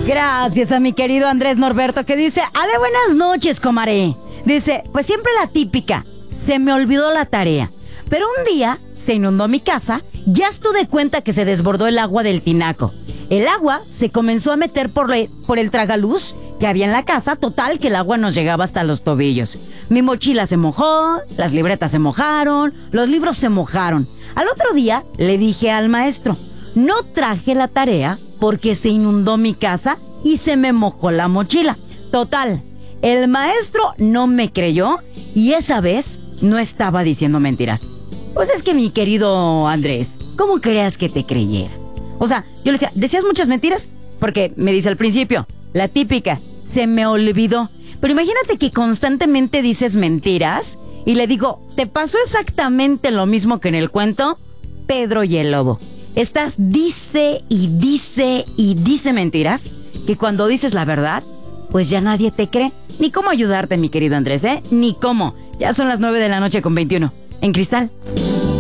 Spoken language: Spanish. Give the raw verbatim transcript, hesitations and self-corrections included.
Gracias a mi querido Andrés Norberto, que dice: Ale, buenas noches, comadre. Dice: pues siempre la típica, se me olvidó la tarea. Pero un día se inundó mi casa, ya estuve cuenta que se desbordó el agua del tinaco. El agua se comenzó a meter por, le, por el tragaluz que había en la casa, total que el agua nos llegaba hasta los tobillos. Mi mochila se mojó, las libretas se mojaron, los libros se mojaron. Al otro día le dije al maestro: no traje la tarea porque se inundó mi casa y se me mojó la mochila. Total, el maestro no me creyó y esa vez no estaba diciendo mentiras. Pues es que, mi querido Andrés, ¿cómo creas que te creyera? O sea, yo le decía: ¿decías muchas mentiras? Porque me dice al principio, la típica, se me olvidó. Pero imagínate que constantemente dices mentiras y le digo: ¿te pasó exactamente lo mismo que en el cuento Pedro y el Lobo? Estás dice y dice y dice mentiras, que cuando dices la verdad, pues ya nadie te cree. Ni cómo ayudarte, mi querido Andrés, ¿eh? Ni cómo. Ya son las nueve de la noche con veintiuno. En Cristal.